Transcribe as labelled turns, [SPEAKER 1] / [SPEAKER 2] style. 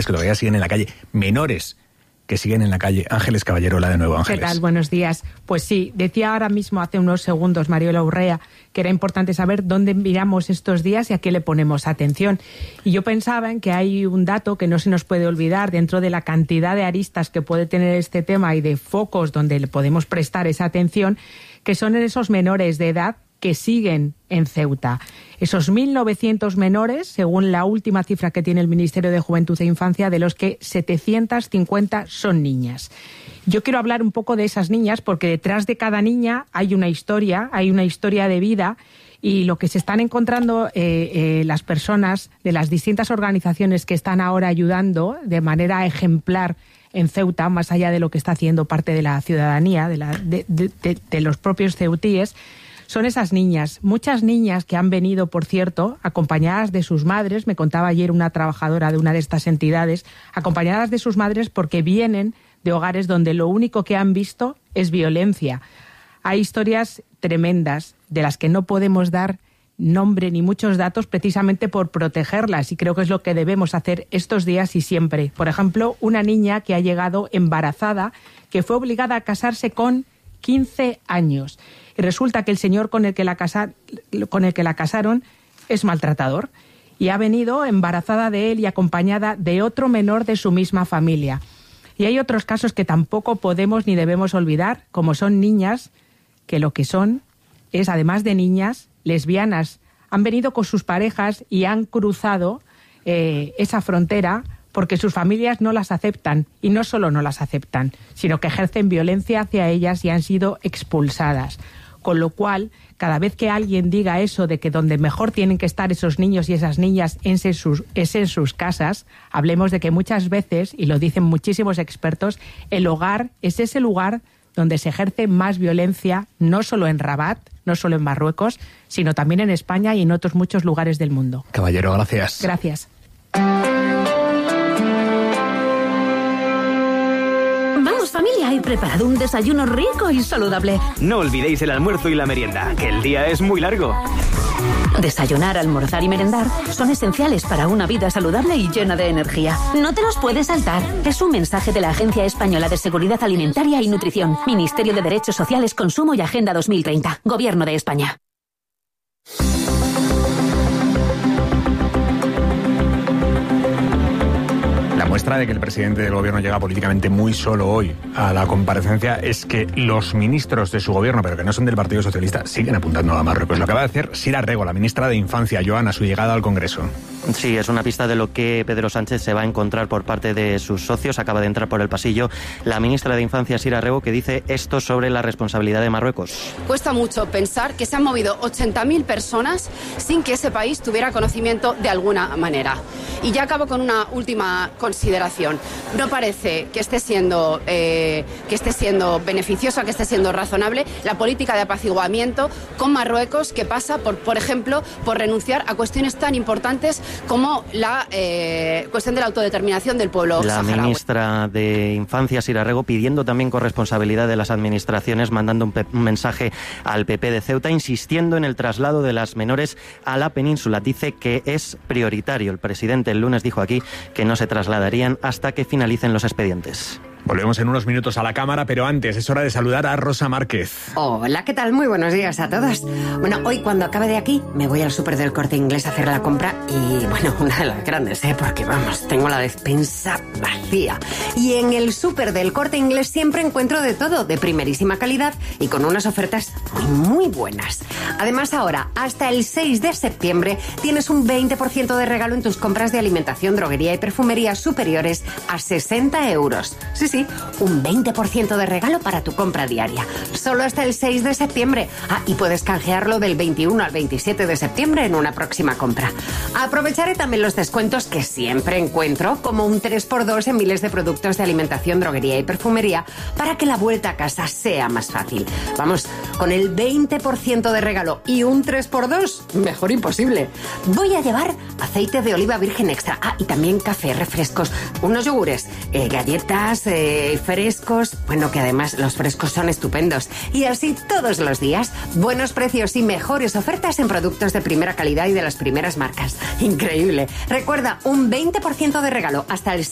[SPEAKER 1] adolescentes que todavía siguen en la calle, menores que siguen en la calle. Ángeles Caballero, la de nuevo. Ángeles.
[SPEAKER 2] ¿Qué tal? Buenos días. Pues sí, decía ahora mismo, hace unos segundos, Mariola Urrea, que era importante saber dónde miramos estos días y a qué le ponemos atención. Y yo pensaba en que hay un dato que no se nos puede olvidar dentro de la cantidad de aristas que puede tener este tema y de focos donde le podemos prestar esa atención, que son esos menores de edad que siguen en Ceuta. Esos 1.900 menores, según la última cifra que tiene el Ministerio de Juventud e Infancia, de los que 750 son niñas. Yo quiero hablar un poco de esas niñas porque detrás de cada niña hay una historia de vida, y lo que se están encontrando las personas de las distintas organizaciones que están ahora ayudando de manera ejemplar en Ceuta, más allá de lo que está haciendo parte de la ciudadanía, de los propios ceutíes, son esas niñas, muchas niñas que han venido, por cierto, acompañadas de sus madres. Me contaba ayer una trabajadora de una de estas entidades, acompañadas de sus madres porque vienen de hogares donde lo único que han visto es violencia. Hay historias tremendas de las que no podemos dar nombre ni muchos datos precisamente por protegerlas, y creo que es lo que debemos hacer estos días y siempre. Por ejemplo, una niña que ha llegado embarazada, que fue obligada a casarse con 15 años. Y resulta que el señor con el que la casaron es maltratador, y ha venido embarazada de él y acompañada de otro menor de su misma familia. Y hay otros casos que tampoco podemos ni debemos olvidar, como son niñas que lo que son es, además de niñas, lesbianas. Han venido con sus parejas y han cruzado esa frontera porque sus familias no las aceptan, y no solo no las aceptan, sino que ejercen violencia hacia ellas y han sido expulsadas. Con lo cual, cada vez que alguien diga eso de que donde mejor tienen que estar esos niños y esas niñas es en sus casas, hablemos de que muchas veces, y lo dicen muchísimos expertos, el hogar es ese lugar donde se ejerce más violencia, no solo en Rabat, no solo en Marruecos, sino también en España y en otros muchos lugares del mundo.
[SPEAKER 1] Caballero, gracias.
[SPEAKER 2] Gracias.
[SPEAKER 3] Vamos, familia, he preparado un desayuno rico y saludable.
[SPEAKER 4] No olvidéis el almuerzo y la merienda, que el día es muy largo.
[SPEAKER 3] Desayunar, almorzar y merendar son esenciales para una vida saludable y llena de energía. No te los puedes saltar. Es un mensaje de la Agencia Española de Seguridad Alimentaria y Nutrición, Ministerio de Derechos Sociales, Consumo y Agenda 2030, Gobierno de España.
[SPEAKER 1] La muestra de que el presidente del gobierno llega políticamente muy solo hoy a la comparecencia es que los ministros de su gobierno, pero que no son del Partido Socialista, siguen apuntando a Marruecos. Lo acaba de hacer Sira Rego, la ministra de Infancia, Joan, a su llegada al Congreso.
[SPEAKER 5] Sí, es una pista de lo que Pedro Sánchez se va a encontrar por parte de sus socios. Acaba de entrar por el pasillo la ministra de Infancia, Sira Rego, que dice esto sobre la responsabilidad de Marruecos.
[SPEAKER 6] Cuesta mucho pensar que se han movido 80.000 personas sin que ese país tuviera conocimiento de alguna manera. Y ya acabo con una última consideración. No parece que esté siendo beneficiosa, que esté siendo razonable la política de apaciguamiento con Marruecos, que pasa por ejemplo, por renunciar a cuestiones tan importantes como la cuestión de la autodeterminación del pueblo saharaui.
[SPEAKER 5] La ministra de Infancia, Sira Rego, pidiendo también corresponsabilidad de las administraciones, mandando un mensaje al PP de Ceuta, insistiendo en el traslado de las menores a la península. Dice que es prioritario. El presidente el lunes dijo aquí que no se trasladarían hasta que finalicen los expedientes.
[SPEAKER 1] Volvemos en unos minutos a la cámara, pero antes es hora de saludar a Rosa Márquez.
[SPEAKER 7] Hola, ¿qué tal? Muy buenos días a todos. Bueno, hoy cuando acabe de aquí me voy al súper del Corte Inglés a hacer la compra y, bueno, una de las grandes, porque vamos, tengo la despensa vacía. Y en el súper del Corte Inglés siempre encuentro de todo, de primerísima calidad y con unas ofertas muy buenas. Además ahora, hasta el 6 de septiembre, tienes un 20% de regalo en tus compras de alimentación, droguería y perfumería superiores a 60 euros. Sí, un 20% de regalo para tu compra diaria. Solo hasta el 6 de septiembre. Y puedes canjearlo del 21 al 27 de septiembre en una próxima compra. Aprovecharé también los descuentos que siempre encuentro, como un 3x2 en miles de productos de alimentación, droguería y perfumería, para que la vuelta a casa sea más fácil. Vamos, con el 20% de regalo y un 3x2, mejor imposible. Voy a llevar aceite de oliva virgen extra. Y también café, refrescos, unos yogures, galletas, frescos, bueno, que además los frescos son estupendos. Y así todos los días, buenos precios y mejores ofertas en productos de primera calidad y de las primeras marcas. Increíble. Recuerda, un 20% de regalo hasta el